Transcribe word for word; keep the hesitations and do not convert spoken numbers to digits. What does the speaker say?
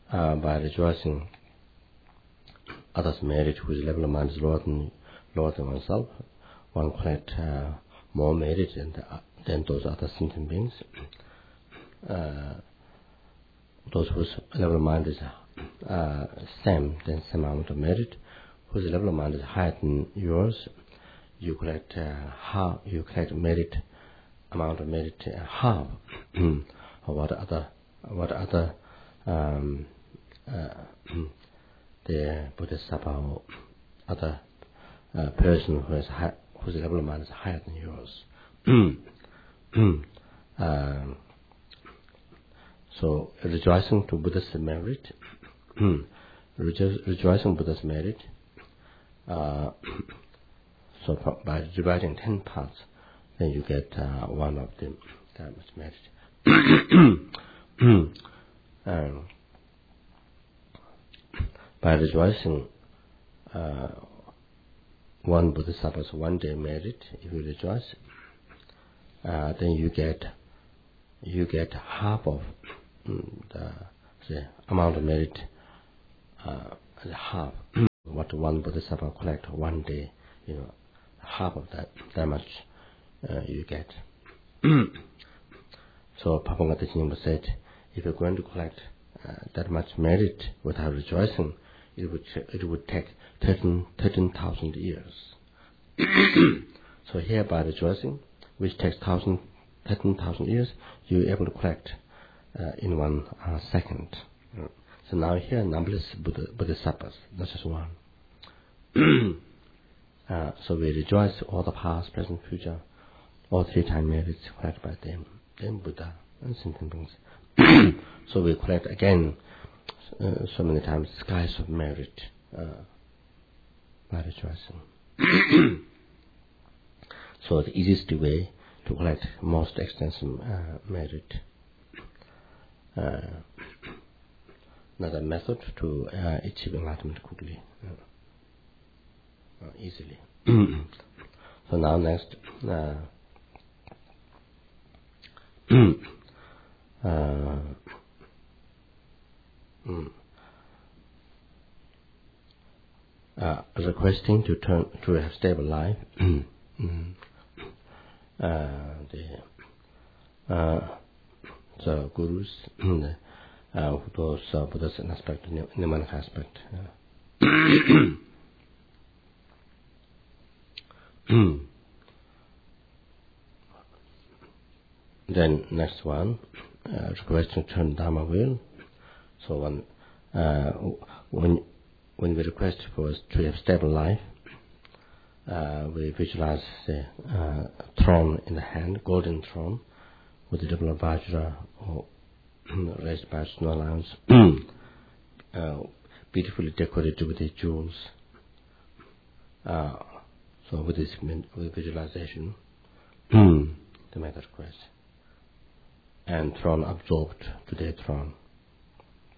uh, by rejoicing others' merit, whose level of mind is lower than, lower than oneself, one collect uh, more merit than, the, than those other sentient beings. Uh, those whose level of mind is uh, same than same amount of merit, whose level of mind is higher than yours, you collect uh, half, you collect merit, amount of merit uh, half of what other, what other um, uh, the Bodhisattva or other uh, person who has high, whose level of mind is higher than yours. um, so rejoicing to Buddha's merit, rejo- rejoicing Buddha's merit. Uh, so by dividing ten parts, then you get uh, one of them that much merit. um, by rejoicing uh, one Bodhisattva's one day merit, if you rejoice, uh, then you get you get half of mm, the, the amount of merit, uh, half what one Bodhisattva collect one day, you know, half of that, that much uh, you get. So Papangata Jinpa said, if you're going to collect uh, that much merit without rejoicing, it would it would take thirteen thirteen thousand years. So here by rejoicing, which takes thousand thirteen thousand years, you're able to collect uh, in one uh, second. So now here numberless Buddha, Bodhisattvas, not just one. uh, so we rejoice all the past, present, future, all three time merits collected by them, then Buddha and sentient beings. So we collect again uh, so many times skies of merit uh, by rejoicing. So the easiest way to collect most extensive uh, merit. Uh, another method to uh, achieve enlightenment quickly, uh, uh, easily. So now next, uh, uh, mm, uh, requesting to turn to have stable life. mm, uh, the uh, the gurus, uh, those uh, Buddha's aspect, Nirvana aspect. Uh. Then next one, uh, request to turn Dharma wheel. So when uh, when when we request for us to have stable life, uh, we visualize the uh, throne in the hand, golden throne, with the double of Vajra or raised by snow lions, uh, beautifully decorated with the jewels. Uh, so with this with visualization, to make that request. And throne absorbed to their throne.